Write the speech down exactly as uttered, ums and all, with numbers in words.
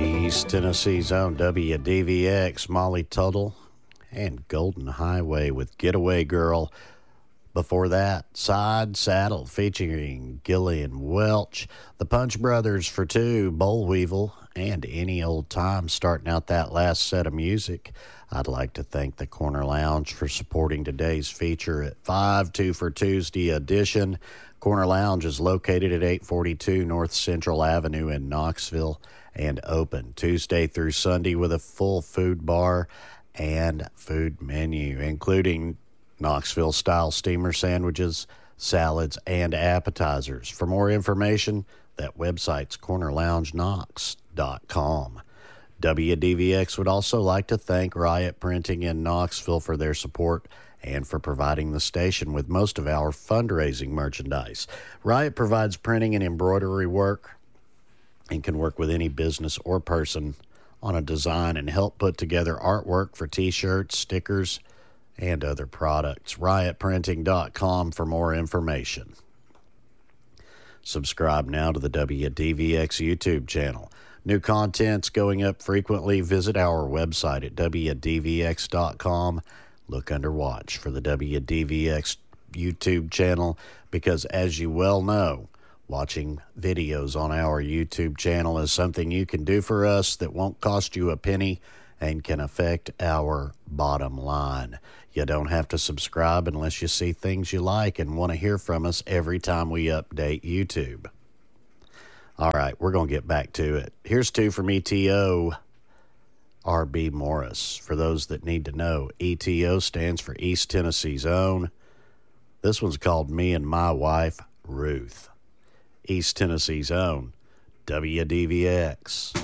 East Tennessee's own W D V X, Molly Tuttle, and Golden Highway with Getaway Girl. Before that, Side Saddle featuring Gillian Welch, the Punch Brothers for two, Boll Weevil, and Any Old Time starting out that last set of music. I'd like to thank the Corner Lounge for supporting today's feature at five, two for Tuesday edition. Corner Lounge is located at eight forty-two North Central Avenue in Knoxville and open Tuesday through Sunday with a full food bar and food menu, including Knoxville-style steamer sandwiches, salads, and appetizers. For more information, that website's corner lounge knox dot com. W D V X would also like to thank Riot Printing in Knoxville for their support and for providing the station with most of our fundraising merchandise. Riot provides printing and embroidery work and can work with any business or person on a design and help put together artwork for T-shirts, stickers, and other products. riot printing dot com for more information. Subscribe now to the W D V X YouTube channel. New content's going up frequently. Visit our website at w d v x dot com. Look under Watch for the W D V X YouTube channel because, as you well know, watching videos on our YouTube channel is something you can do for us that won't cost you a penny and can affect our bottom line. You don't have to subscribe unless you see things you like and want to hear from us every time we update YouTube. All right, we're going to get back to it. Here's two from E T O, R B Morris. For those that need to know, E T O stands for East Tennessee's Own. This one's called Me and My Wife, Ruth. East Tennessee's Own, W D V X.